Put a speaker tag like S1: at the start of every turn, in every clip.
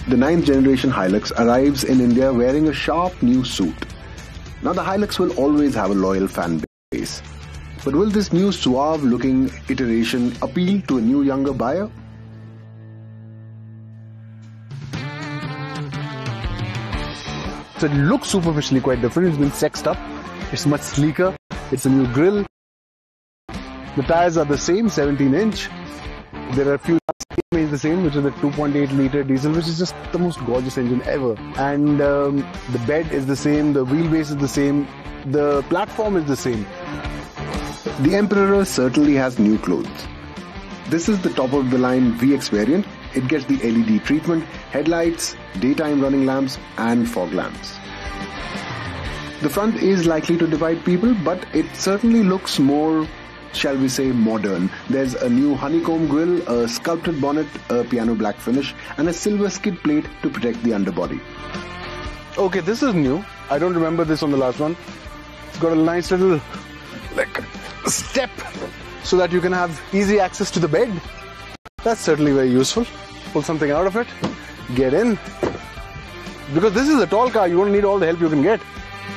S1: The 9th generation Hilux arrives in India wearing a sharp new suit. Now the Hilux will always have a loyal fan base. But will this new suave-looking iteration appeal to a new younger buyer?
S2: So it looks superficially quite different. It's been sexed up. It's much sleeker. It's a new grille. The tires are the same, 17-inch. There are a few remains the same, which is the 2.8 liter diesel, which is just the most gorgeous engine ever. And the bed is the same, the wheelbase is the same, the platform is the same.
S1: The Emperor certainly has new clothes. This is the top of the line VX variant. It gets the LED treatment, headlights, daytime running lamps and fog lamps. The front is likely to divide people, but it certainly looks more, shall we say, modern. There's a new honeycomb grille, a sculpted bonnet, a piano black finish and a silver skid plate to protect the underbody.
S2: Okay, this is new. I don't remember this on the last one. It's got a nice little step so that you can have easy access to the bed. That's certainly very useful. Pull something out of it, get in. Because this is a tall car, you don't need all the help you can get.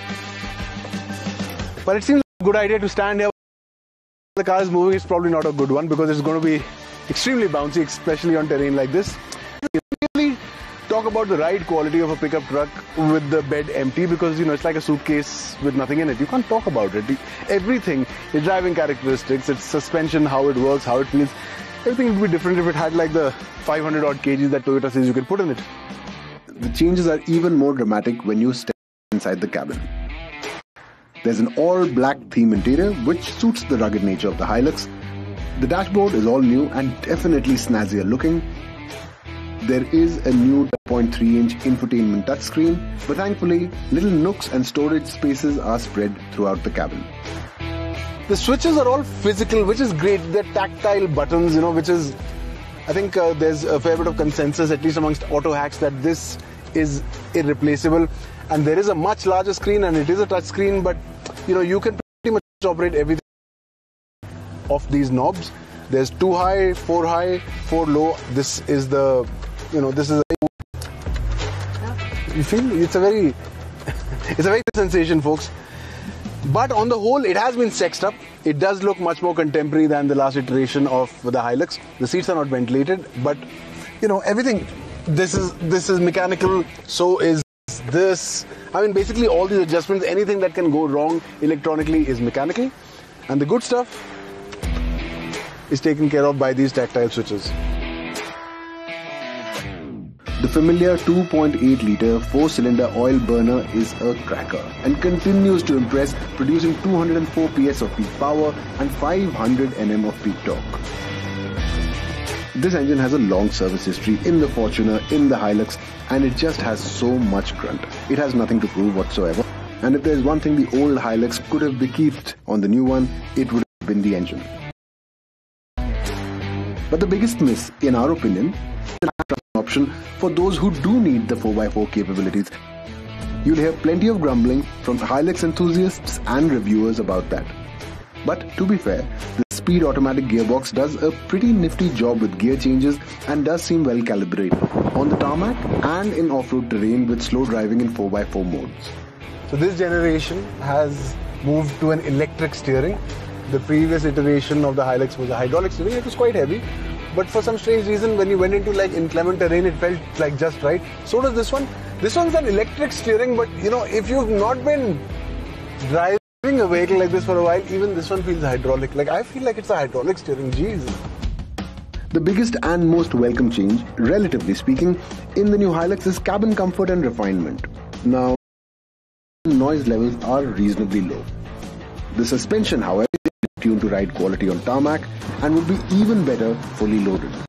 S2: But it seems like a good idea to stand here. The car is moving, it's probably not a good one because it's going to be extremely bouncy, especially on terrain like this. You really talk about the ride quality of a pickup truck with the bed empty because, it's like a suitcase with nothing in it. You can't talk about it. Everything, its driving characteristics, its suspension, how it works, how it feels, everything would be different if it had like the 500 odd kgs that Toyota says you can put in it.
S1: The changes are even more dramatic when you step inside the cabin. There's an all-black theme interior which suits the rugged nature of the Hilux. The dashboard is all new and definitely snazzier looking. There is a new 2.3-inch infotainment touchscreen, but thankfully little nooks and storage spaces are spread throughout the cabin.
S2: The switches are all physical, which is great. They're tactile buttons, which is, I think there's a fair bit of consensus, at least amongst auto hacks, that this is irreplaceable. And there is a much larger screen and it is a touch screen, but you can pretty much operate everything off these knobs. There's 2 high, 4 high, 4 low. This is the, this is you feel it's a very good sensation, folks. But on the whole, it has been sexed up. It does look much more contemporary than the last iteration of the Hilux. The seats are not ventilated, but everything. This is mechanical. So is this. I mean, basically all these adjustments, anything that can go wrong electronically is mechanical, and the good stuff is taken care of by these tactile switches.
S1: The familiar 2.8 litre 4-cylinder oil burner is a cracker and continues to impress, producing 204 PS of peak power and 500 Nm of peak torque. This engine has a long service history in the Fortuner, in the Hilux, and it just has so much grunt. It has nothing to prove whatsoever. And if there's one thing the old Hilux could have bequeathed on the new one, it would have been the engine. But the biggest miss, in our opinion, is the option for those who do need the 4x4 capabilities. You'll hear plenty of grumbling from Hilux enthusiasts and reviewers about that. But to be fair, the speed automatic gearbox does a pretty nifty job with gear changes and does seem well calibrated on the tarmac and in off-road terrain with slow driving in 4x4 modes.
S2: So this generation has moved to an electric steering. The previous iteration of the Hilux was a hydraulic steering. It was quite heavy, but for some strange reason when you went into like inclement terrain it felt like just right. So does this one. This one's an electric steering, but if you've not been driving a vehicle like this for a while, even this one feels hydraulic. Like I feel like it's a hydraulic steering. Jeez.
S1: The biggest and most welcome change, relatively speaking, in the new Hilux is cabin comfort and refinement. Now, noise levels are reasonably low. The suspension, however, is tuned to ride quality on tarmac and would be even better fully loaded.